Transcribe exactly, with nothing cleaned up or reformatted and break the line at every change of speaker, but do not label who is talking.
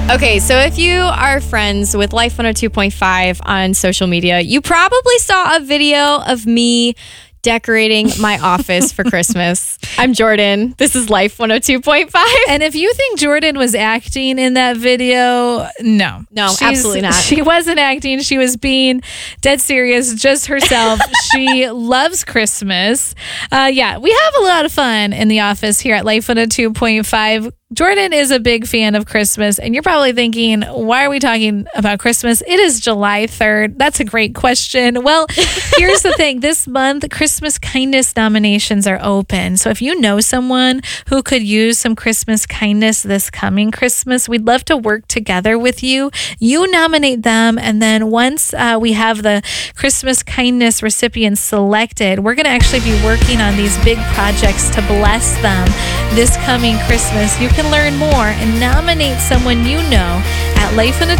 Okay, so if you are friends with Life one oh two point five on social media, you probably saw a video of me decorating my office for Christmas. I'm Jordan. This is Life one oh two point five.
And if you think Jordan was acting in that video, no.
No,
She's-
absolutely not.
She wasn't acting. She was being dead serious, just herself. She loves Christmas. Uh, yeah, we have a lot of fun in the office here at Life one oh two point five. Jordan is a big fan of Christmas, and you're probably thinking, why are we talking about Christmas? It is July third. That's a great question. Well, here's the thing. This month, Christmas kindness nominations are open. So if you know someone who could use some Christmas kindness this coming Christmas, we'd love to work together with you. You nominate them, and then once uh, we have the Christmas kindness recipients selected, we're going to actually be working on these big projects to bless them this coming Christmas. You can learn more and nominate someone you know at life one oh